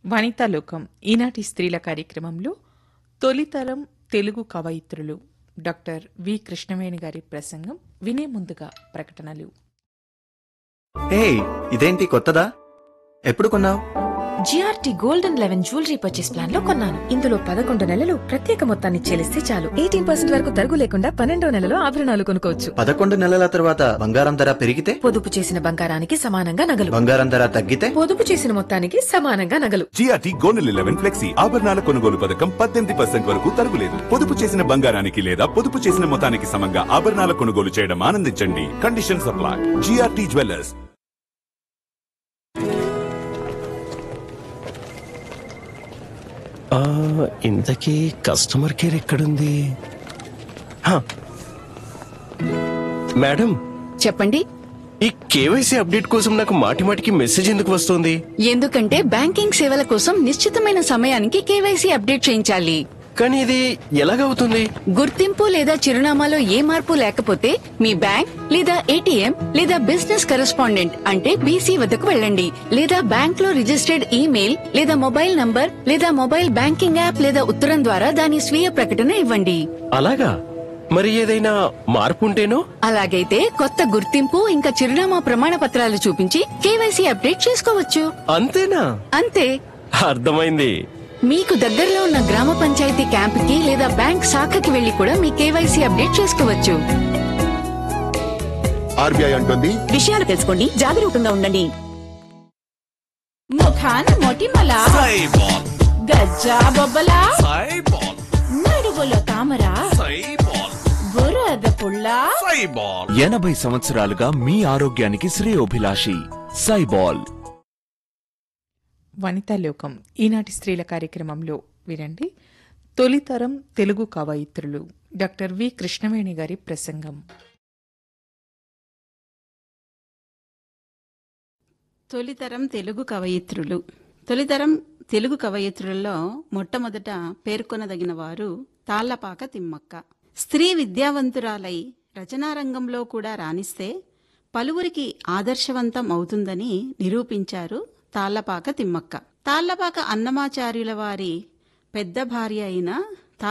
వనితాలోకం ఈనాటి స్త్రీల కార్యక్రమంలో తొలితరం తెలుగు కవయిత్రులు డాక్టర్ వి కృష్ణవేణి గారి ప్రసంగం వినే ముందుగా ప్రకటనలు. హే, ఇదేంటి కొత్తదా? ఎప్పుడు కొన్నావు? GRT gold and 11 jewellery purchase plan లో కొన్నాను. ఇందులో 11 నెలలు ప్రత్యేక మొత్తాన్ని చెల్లిస్తే చాలు 18% వరకు తరుగు లేకుండా 12వ నెలలో ఆభరణాలు కొనుక్కోవచ్చు. 11 నెలల తర్వాత బంగారం ధర పెరిగితే? పొదుపు చేసిన బంగారానికి సమానంగా నగలు. బంగారం ధర తగ్గితే? పొదుపు చేసిన మొత్తానికి సమానంగా నగలు. జిఆర్టీ గోల్డ్ 11 ఫ్లెక్సీ ఆభరణాల కొనుగోలు పథకం 18% వరకు తరుగులేదు. పొదుపు చేసిన బంగారానికి లేదా పొదుపు చేసిన మొత్తానికి సమంగా ఆభరణాల కొనుగోలు చేయడం ఆనందించండి. Condition supply. GRT jewellers. ఇంతకీ కస్టమర్ కేర్ ఎక్కడుంది? మేడం చెప్పండి. ఈ కేవైసీ అప్డేట్ కోసం నాకు మాటిమాటికి మెసేజ్ ఎందుకు వస్తుంది? ఎందుకంటే బ్యాంకింగ్ సేవల కోసం నిశ్చితమైన సమయానికి కేవైసీ అప్డేట్ చేయించాలి. కానీ ఇది ఎలాగవుతుంది? గుర్తింపు లేదా చిరునామాలో ఏ మార్పు లేకపోతే మీ బ్యాంక్ లేదా ఏటీఎం లేదా బిజినెస్ కరెస్పాండెంట్ అంటే బీసీ వద్దకు వెళ్ళండి. లేదా బ్యాంక్ లో రిజిస్టర్డ్ ఈమెయిల్ లేదా మొబైల్ నంబర్ లేదా మొబైల్ బ్యాంకింగ్ యాప్ లేదా ఉత్తరం ద్వారా దాని స్వీయ ప్రకటన ఇవ్వండి. అలాగా? మరి ఏదైనా మార్పు ఉంటేనో? అలాగైతే కొత్త గుర్తింపు ఇంకా చిరునామా ప్రమాణ పత్రాలు చూపించి కేవైసీ అప్డేట్ చేసుకోవచ్చు. అంతేనా? అంతే. అర్థమైంది. మీకు దగ్గరలో ఉన్న గ్రామ పంచాయతీ క్యాంపుకి లేదా బ్యాంక్ శాఖకి వెళ్లి కూడా మీ కేవైసీ అప్డేట్ చేసుకోవచ్చు. ఆర్బీఐ అంటుంది, విషయాలు తెలుసుకోండి, జాగరూకంగా ఉండండి. ముఖాన్ మొటిమల, గజ్జా బొబ్బల, నడువులో తామర, బురద పుల్ల. 80 సంవత్సరాలుగా మీ ఆరోగ్యానికి శ్రేయోభిలాషి సైబాల్. వనితాలోకం ఈనాటి స్త్రీల కార్యక్రమంలో వినండి తొలితరం తెలుగు కవయిత్రులు డాక్టర్ వి కృష్ణవేణి గారి ప్రసంగం. తొలితరం తెలుగు కవయిత్రులు. తొలితరం తెలుగు కవయిత్రులలో మొట్టమొదట పేర్కొనదగిన వారు తాళ్లపాక తిమ్మక్క. స్త్రీ విద్యావంతురాలై రచనారంగంలో కూడా రాణిస్తే పలువురికి ఆదర్శవంతం అవుతుందని నిరూపించారు తాళ్లపాక తిమ్మక్క. తాళ్లపాక అన్నమాచార్యుల వారి పెద్ద భార్య అయిన